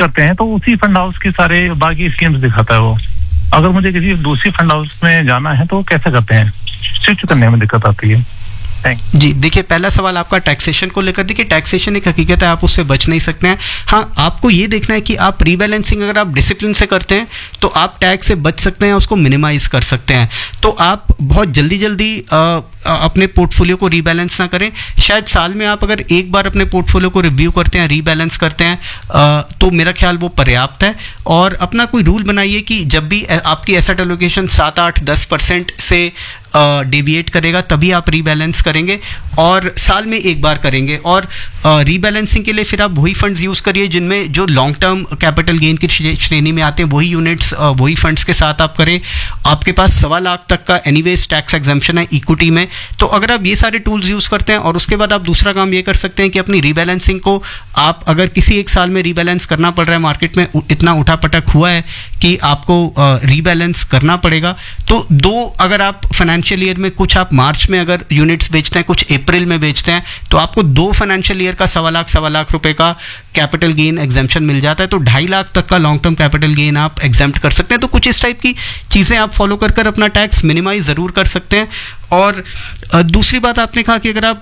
करते हैं तो उसी फंड हाउस के सारे बाकी स्कीम्स दिखाता है वो। अगर मुझे किसी दूसरी फंड हाउस में जाना है तो कैसे करते हैं? स्विच करने में दिक्कत आती है। जी देखिए, पहला सवाल आपका टैक्सेशन को लेकर। देखिए, टैक्सेशन एक हकीकत है, आप उससे बच नहीं सकते हैं। हाँ, आपको ये देखना है कि आप रीबैलेंसिंग अगर आप डिसिप्लिन से करते हैं तो आप टैक्स से बच सकते हैं, उसको मिनिमाइज कर सकते हैं। तो आप बहुत जल्दी अपने पोर्टफोलियो को रीबैलेंस ना करें। शायद साल में आप अगर एक बार अपने पोर्टफोलियो को रिव्यू करते हैं, रीबैलेंस करते हैं, तो मेरा ख्याल वो पर्याप्त है। और अपना कोई रूल बनाइए कि जब भी आपकी एसेट एलोकेशन 7-8-10% से डेविएट करेगा तभी आप रीबैलेंस करेंगे, और साल में एक बार करेंगे। और रीबैलेंसिंग के लिए फिर आप वही फंड्स यूज़ करिए जिनमें जो लॉन्ग टर्म कैपिटल गेन की श्रेणी में आते हैं, वही यूनिट्स वही फंड्स के साथ आप करें। आपके पास 1.25 लाख तक का एनीवेज टैक्स एग्जम्पशन है इक्विटी में। तो अगर आप ये सारे टूल्स यूज़ करते हैं, और उसके बाद आप दूसरा काम ये कर सकते हैं कि अपनी रीबैलेंसिंग को आप अगर किसी एक साल में रीबैलेंस करना पड़ रहा है, मार्केट में इतना उठापटक हुआ है कि आपको रीबैलेंस करना पड़ेगा, तो अगर आप फाइनेंशियल ईयर में कुछ आप मार्च में अगर यूनिट्स बेचते हैं, कुछ अप्रैल में बेचते हैं, तो आपको 2 फाइनेंशियल ईयर का 1.25 लाख रुपए का कैपिटल गेन एग्जाम्पशन मिल जाता है। तो 2.5 लाख तक का लॉन्ग टर्म कैपिटल गेन आप एग्जाम्प्ट कर सकते हैं। तो कुछ इस टाइप की चीज़ें आप फॉलो कर अपना टैक्स मिनिमाइज ज़रूर कर सकते हैं। और दूसरी बात आपने कहा कि अगर आप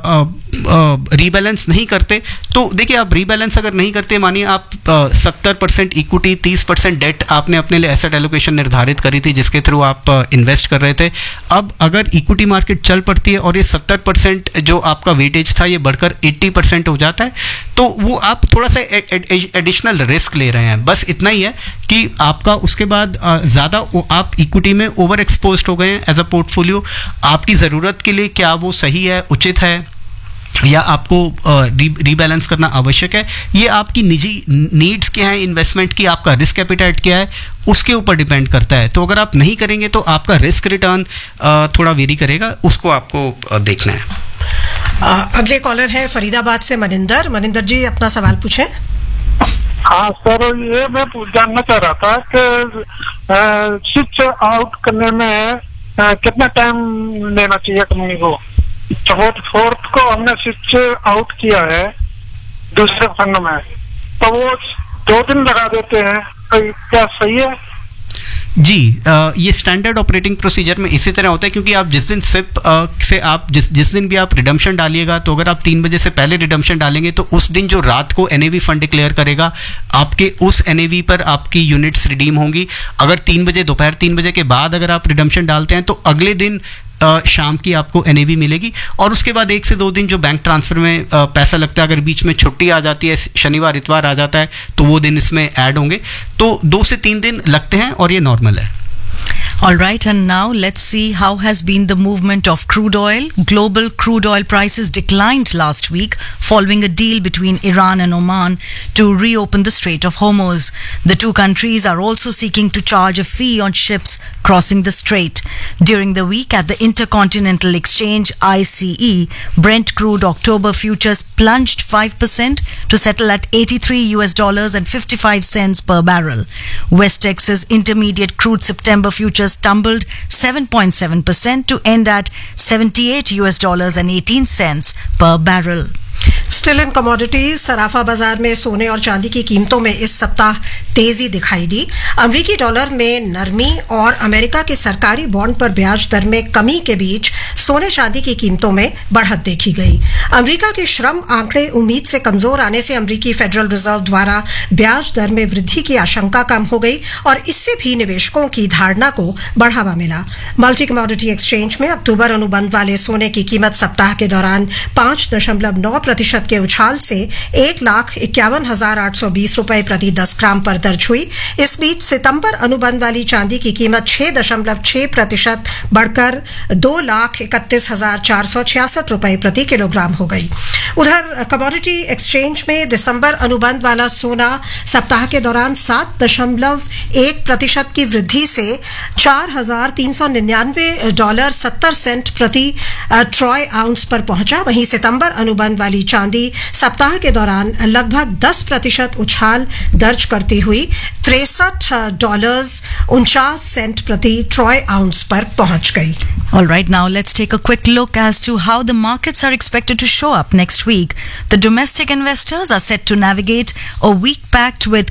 रीबैलेंस नहीं करते, तो देखिए, आप रीबैलेंस अगर नहीं करते, मानिए आप 70% इक्विटी 30% डेट आपने अपने लिए एसेट एलोकेशन निर्धारित करी थी जिसके थ्रू आप इन्वेस्ट कर रहे थे। अब अगर इक्विटी मार्केट चल पड़ती है और ये 70% जो आपका वेटेज था ये बढ़कर 80% हो जाता है, तो वो आप थोड़ा सा एडिशनल रिस्क ले रहे हैं। बस इतना ही है कि आपका उसके बाद ज़्यादा आप इक्विटी में ओवर एक्सपोज्ड हो गए हैं एज अ पोर्टफोलियो। आपकी ज़रूरत के लिए क्या वो सही है, उचित है, या आपको रीबैलेंस करना आवश्यक है, ये आपकी निजी नीड्स क्या है इन्वेस्टमेंट की, आपका रिस्क एपिटाइट क्या है, उसके ऊपर डिपेंड करता है। तो अगर आप नहीं करेंगे तो आपका रिस्क रिटर्न थोड़ा वेरी करेगा, उसको आपको देखना है। अगले कॉलर है फरीदाबाद से मनिंदर जी, अपना सवाल पूछें। हाँ सर, ये मैं जानना चाह रहा था कि स्विच आउट करने में कितना टाइम लेना चाहिए कंपनी को? फोर्थ को हमने स्विच आउट किया है दूसरे फंड में, तो वो 2 दिन लगा देते हैं, तो क्या सही है? जी, ये स्टैंडर्ड ऑपरेटिंग प्रोसीजर में इसी तरह होता है, क्योंकि आप जिस दिन सिप से आप जिस दिन भी आप रिडम्पशन डालिएगा, तो अगर आप 3 बजे से पहले रिडम्पशन डालेंगे तो उस दिन जो रात को एनएवी फंड डिक्लेयर करेगा, आपके उस एनएवी पर आपकी यूनिट्स रिडीम होंगी। अगर 3 बजे दोपहर 3 बजे के बाद अगर आप रिडम्पशन डालते हैं तो अगले दिन शाम की आपको एनएवी मिलेगी। और उसके बाद 1 से 2 दिन जो बैंक ट्रांसफर में पैसा लगता है, अगर बीच में छुट्टी आ जाती है, शनिवार इतवार आ जाता है, तो वो दिन इसमें ऐड होंगे। तो 2 से 3 दिन लगते हैं और ये नॉर्मल है। All right, and now let's see how has been the movement of crude oil. Global crude oil prices declined last week following a deal between Iran and Oman to reopen the Strait of Hormuz. The two countries are also seeking to charge a fee on ships crossing the strait. During the week at the Intercontinental Exchange ICE, Brent crude October futures plunged 5% to settle at $83.55 per barrel. West Texas Intermediate crude September futures tumbled 7.7% to end at $78.18 per barrel. Still in commodities, सराफा बाजार में सोने और चांदी की कीमतों में इस सप्ताह तेजी दिखाई दी। अमेरिकी डॉलर में नरमी और अमेरिका के सरकारी बॉन्ड पर ब्याज दर में कमी के बीच सोने चांदी की कीमतों में बढ़त देखी गई। अमेरिका के श्रम आंकड़े उम्मीद से कमजोर आने से अमेरिकी फेडरल रिजर्व द्वारा ब्याज दर में वृद्धि की आशंका कम हो गई और इससे भी निवेशकों की धारणा को बढ़ावा मिला। मल्टी कमोडिटी एक्सचेंज में अक्टूबर अनुबंध वाले सोने की कीमत सप्ताह के दौरान 5.9% के उछाल से 1,51,820 रुपए प्रति 10 ग्राम पर दर्ज हुई। इस बीच सितंबर अनुबंध वाली चांदी की कीमत 6.6% बढ़कर 2,31,466 रुपए प्रति किलोग्राम हो गई। उधर कमोडिटी एक्सचेंज में दिसंबर अनुबंध वाला सोना सप्ताह के दौरान 7.1% की वृद्धि से $4,399.70 प्रति ट्रॉय आउंस पर पहुंचा। वहीं सितंबर अनुबंध वाली चांदी सप्ताह के दौरान लगभग 10% उछाल दर्ज करती हुई $63.49 प्रति ट्रॉय आउंस पर पहुंच गई। All right, now let's take a quick look as to how the markets are expected to show up next week. The domestic investors are set to navigate a week packed with